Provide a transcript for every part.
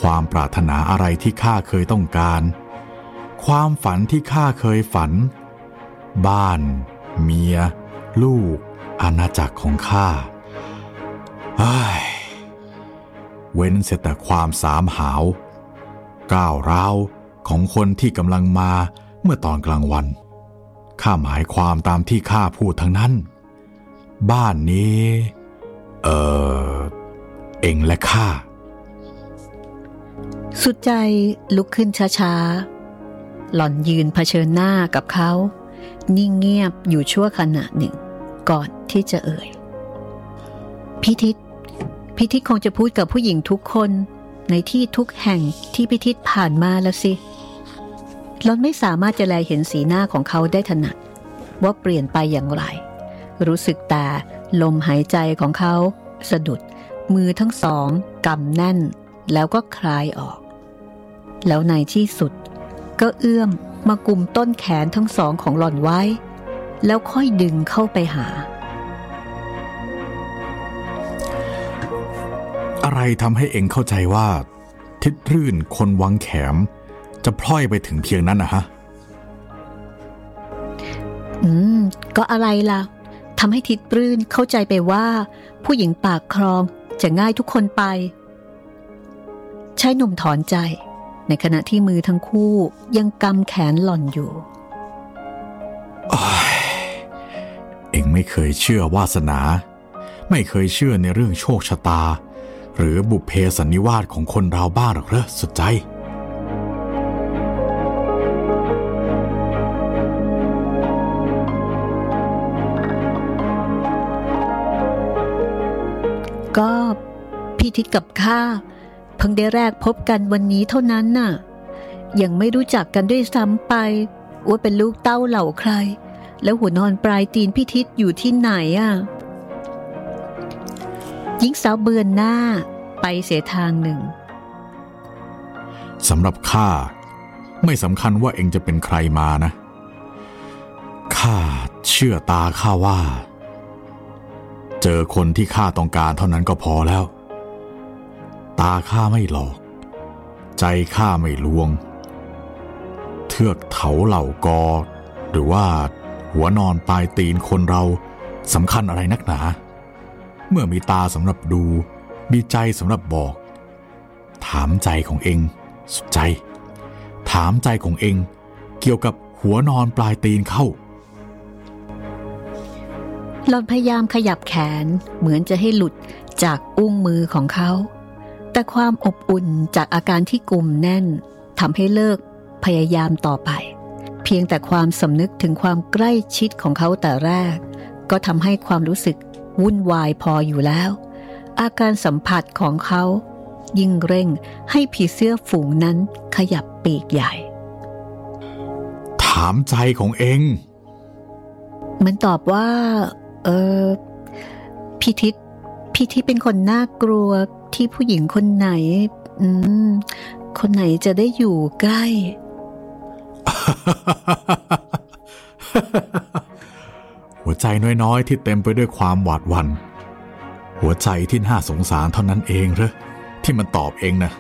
ความปรารถนาอะไรที่ข้าเคยต้องการความฝันที่ข้าเคยฝันบ้านเมียลูกอาณาจักรของข้าเว้นเสียแต่ความสามหาวก้าวร้าวของคนที่กำลังมาเมื่อตอนกลางวันข้าหมายความตามที่ข้าพูดทั้งนั้นบ้านนี้เองและข้าสุดใจลุกขึ้นช้าๆหล่อนยืนเผชิญหน้ากับเขานิ่งเงียบอยู่ชั่วขณะหนึ่งก่อนที่จะเอ่ยพิทิตคงจะพูดกับผู้หญิงทุกคนในที่ทุกแห่งที่พิทิตผ่านมาแล้วสิหล่อนไม่สามารถจะแลเห็นสีหน้าของเขาได้ถนัดว่าเปลี่ยนไปอย่างไรรู้สึกแต่ลมหายใจของเขาสะดุดมือทั้งสองกำแน่นแล้วก็คลายออกแล้วในที่สุดก็เอื้อมมากุมต้นแขนทั้งสองของหล่อนไว้แล้วค่อยดึงเข้าไปหาอะไรทำให้เอ็งเข้าใจว่าทิดรื่นคนวังแขมจะพล่อยไปถึงเพียงนั้นนะฮะก็อะไรล่ะทำให้ทิดรื่นเข้าใจไปว่าผู้หญิงปากครองจะง่ายทุกคนไปชายหนุ่มถอนใจในขณะที่มือทั้งคู่ยังกำแขนหล่อนอยู่เอ็งไม่เคยเชื่อวาสนาไม่เคยเชื่อในเรื่องโชคชะตาหรือบุพเพสันนิวาสของคนเราบ้างหรอกเหรอสุดใจก็พี่ทิศกับข้าเพิ่งได้แรกพบกันวันนี้เท่านั้นน่ะยังไม่รู้จักกันด้วยซ้ำไปว่าเป็นลูกเต้าเหล่าใครแล้วหัวนอนปลายตีนพี่ทิศอยู่ที่ไหนหญิงสาวเบือนหน้าไปเสียทางหนึ่งสำหรับข้าไม่สำคัญว่าเองจะเป็นใครมานะข้าเชื่อตาข้าว่าเจอคนที่ข้าต้องการเท่านั้นก็พอแล้วตาข้าไม่หลอกใจข้าไม่ลวงเทือกเถาเหล่ากอหรือว่าหัวนอนปลายตีนคนเราสำคัญอะไรนักหนาเมื่อมีตาสำหรับดูมีใจสำหรับบอกถามใจของเองสุดใจถามใจของเองเกี่ยวกับหัวนอนปลายตีนเข้าหล่อนพยายามขยับแขนเหมือนจะให้หลุดจากอุ้งมือของเขาแต่ความอบอุ่นจากอาการที่กุมแน่นทำให้เลิกพยายามต่อไปเพียงแต่ความสำนึกถึงความใกล้ชิดของเขาแต่แรกก็ทำให้ความรู้สึกวุ่นวายพออยู่แล้วอาการสัมผัสของเขายิ่งเร่งให้ผีเสื้อฝูงนั้นขยับปีกใหญ่ถามใจของเองมันตอบว่าพี่ทิศเป็นคนน่ากลัวที่ผู้หญิงคนไหนคนไหนจะได้อยู่ใกล้หัวใจน้อยๆที่เต็มไปด้วยความหวาดหวั่นหัวใจที่น่าสงสารเท่านั้นเองเหรอที่มันตอบเองนะ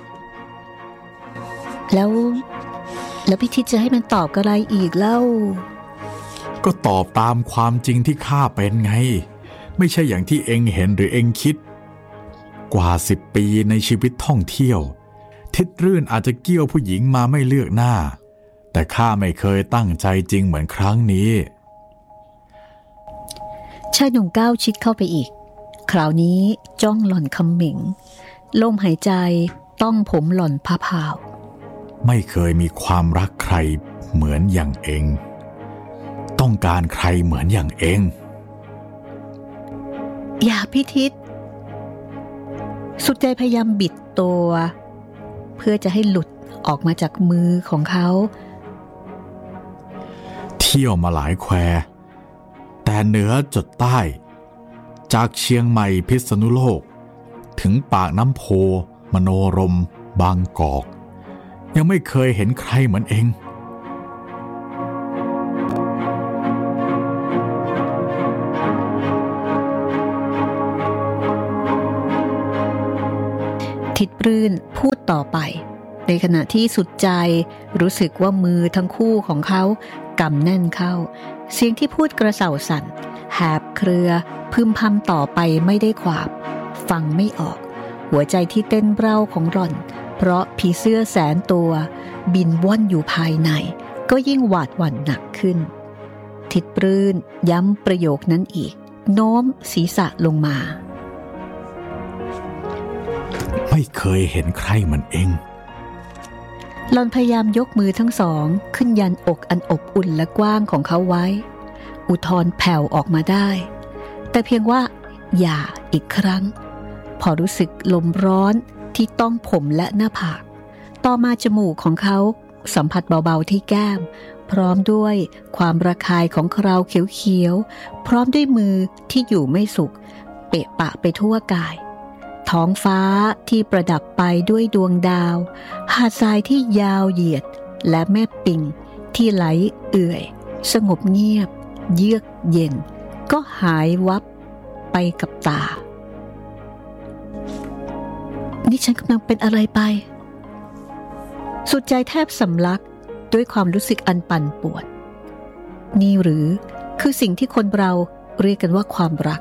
แล้วพี่ทิศจะให้มันตอบอะไรอีกเล่าก็ตอบตามความจริงที่ข้าเป็นไงไม่ใช่อย่างที่เองเห็นหรือเองคิดกว่า10 ปีในชีวิตท่องเที่ยวทิดรื่นอาจจะเกี้ยวผู้หญิงมาไม่เลือกหน้าแต่ข้าไม่เคยตั้งใจจริงเหมือนครั้งนี้ชายหนุ่มก้าวชิดเข้าไปอีกคราวนี้จ้องหล่อนคำเหม่งลมหายใจต้องผมหล่อนพาวไม่เคยมีความรักใครเหมือนอย่างเองต้องการใครเหมือนอย่างเองอย่าพิทิศสุดใจพยายามบิดตัวเพื่อจะให้หลุดออกมาจากมือของเขาเที่ยวมาหลายแควแต่เหนือจดใต้จากเชียงใหม่พิษณุโลกถึงปากน้ำโพมโนรมบางกอกยังไม่เคยเห็นใครเหมือนเองทิดรื่นพูดต่อไปในขณะที่สุดใจรู้สึกว่ามือทั้งคู่ของเขากำแน่นเข้าเสียงที่พูดกระเส่าสั่นแหบเครือพึมพำต่อไปไม่ได้ความฟังไม่ออกหัวใจที่เต้นเร่าของหล่อนเพราะผีเสื้อแสนตัวบินว่อนอยู่ภายในก็ยิ่งหวาดหวั่นหนักขึ้นทิดปรื่นย้ำประโยคนั้นอีกโน้มศีรษะลงมาไม่เคยเห็นใครเหมือนเองหล่อนพยายามยกมือทั้งสองขึ้นยันอกอันอบอุ่นและกว้างของเขาไว้อุทธรแผ่วออกมาได้แต่เพียงว่าอย่าอีกครั้งพอรู้สึกลมร้อนที่ต้องผมและหน้าผากต่อมาจมูกของเขาสัมผัสเบาๆที่แก้มพร้อมด้วยความระคายของคราวเขียวๆพร้อมด้วยมือที่อยู่ไม่สุขเปะปะไปทั่วกายท้องฟ้าที่ประดับไปด้วยดวงดาวหาดทรายที่ยาวเหยียดและแม่ปิงที่ไหลเอื่อยสงบเงียบเยือกเย็นก็หายวับไปกับตานี่ฉันกำลังเป็นอะไรไปสุดใจแทบสำลักด้วยความรู้สึกอันปั่นป่วนนี่หรือคือสิ่งที่คนเราเรียกกันว่าความรัก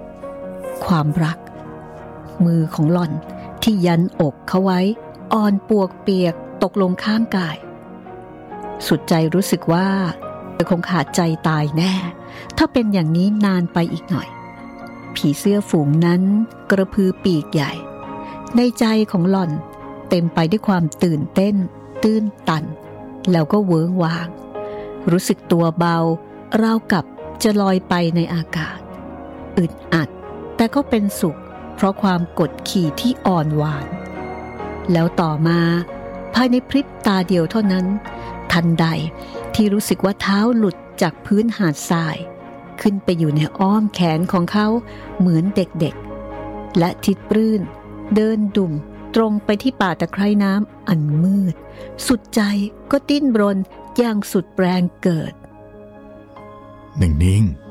มือของหล่อนที่ยันอกเขาไว้อ่อนปวกเปียกตกลงข้างกายสุดใจรู้สึกว่าจะคงขาดใจตายแน่ถ้าเป็นอย่างนี้นานไปอีกหน่อยผีเสื้อฝูงนั้นกระพือปีกใหญ่ในใจของหล่อนเต็มไปด้วยความตื่นเต้นตื้นตันแล้วก็เวิ้งว้างรู้สึกตัวเบาราวกับจะลอยไปในอากาศอึดอัดแต่ก็เป็นสุขเพราะความกดขี่ที่อ่อนหวานแล้วต่อมาภายในพริบตาเดียวเท่านั้นทันใดที่รู้สึกว่าเท้าหลุดจากพื้นหาดทรายขึ้นไปอยู่ในอ้อมแขนของเขาเหมือนเด็กๆและทิดปรื่นเดินดุ่มตรงไปที่ป่าตะไคร่น้ำอันมืดสุดใจก็ดิ้นรนอย่างสุดแรงเกิดนิ่งๆ